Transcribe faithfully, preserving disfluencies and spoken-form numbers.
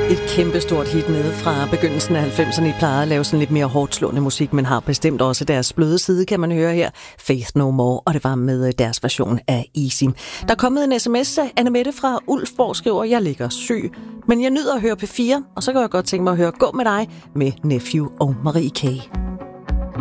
Et kæmpestort hit nede fra begyndelsen af halvfemserne. I plejede at lave sådan lidt mere hårdslående musik, men har bestemt også deres bløde side, kan man høre her. Faith No More, og det var med deres version af Easy. Der er kommet en sms af Annemette fra Ulfborg, skriver, jeg ligger syg, men jeg nyder at høre P fire, og så kan jeg godt tænke mig at høre Gå med dig med Nephew og Marie K.